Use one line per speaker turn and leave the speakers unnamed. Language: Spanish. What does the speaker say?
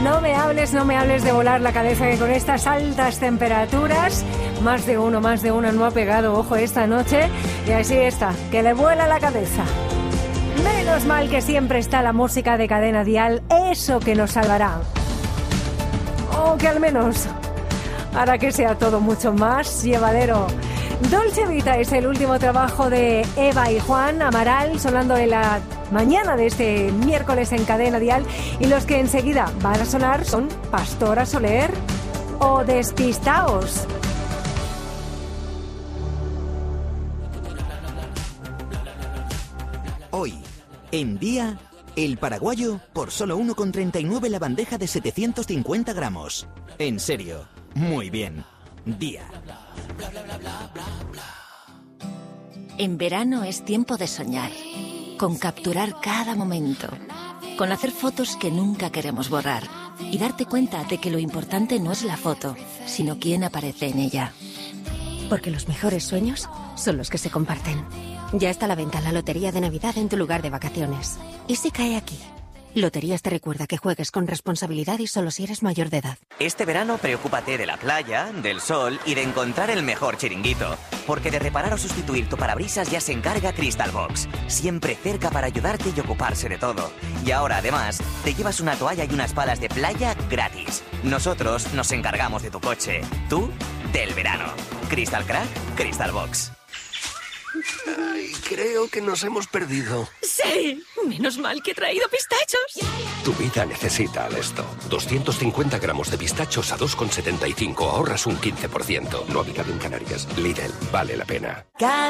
No me hables de volar la cabeza, que con estas altas temperaturas, más de uno no ha pegado ojo esta noche, y así está, que le vuela la cabeza. Menos mal que siempre está la música de Cadena Dial, eso que nos salvará. O que al menos hará que sea todo mucho más llevadero. Dolce Vita es el último trabajo de Eva y Juan Amaral, sonando en la mañana de este miércoles en Cadena Dial, y los que enseguida van a sonar son Pastora Soler o Despistaos.
Hoy, en Día, el paraguayo por solo 1,39 la bandeja de 750 gramos. En serio, muy bien. Día.
En verano es tiempo de soñar, con capturar cada momento, con hacer fotos que nunca queremos borrar y darte cuenta de que lo importante no es la foto, sino quién aparece en ella.
Porque los mejores sueños son los que se comparten. Ya está a la venta la Lotería de Navidad en tu lugar de vacaciones. ¿Y si cae aquí? Loterías te recuerda que juegues con responsabilidad y solo si eres mayor de edad.
Este verano preocúpate de la playa, del sol y de encontrar el mejor chiringuito. Porque de reparar o sustituir tu parabrisas ya se encarga Crystal Box. Siempre cerca para ayudarte y ocuparse de todo. Y ahora además te llevas una toalla y unas palas de playa gratis. Nosotros nos encargamos de tu coche. Tú, del verano. Crystal Crack, Crystal Box.
Ay, creo que nos hemos perdido.
¡Sí! Menos mal que he traído pistachos.
Tu vida necesita Alesto. 250 gramos de pistachos a 2,75. Ahorras un 15%. No habitado en Canarias. Lidl, vale la pena.